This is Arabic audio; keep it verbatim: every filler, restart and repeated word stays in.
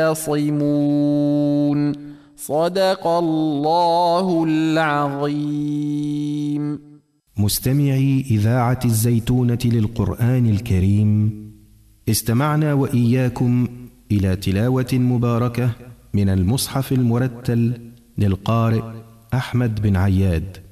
يختصمون صدق الله العظيم. مستمعي إذاعة الزيتونة للقرآن الكريم، استمعنا وإياكم إلى تلاوة مباركة من المصحف المرتل للقارئ أحمد بن عياد.